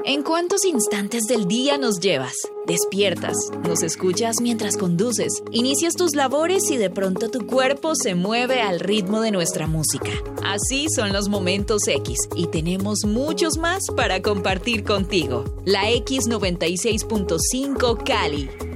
¿En cuántos instantes del día nos llevas? Despiertas, nos escuchas mientras conduces, inicias tus labores y de pronto tu cuerpo se mueve al ritmo de nuestra música. Así son los momentos X y tenemos muchos más para compartir contigo. La X96.5 Cali.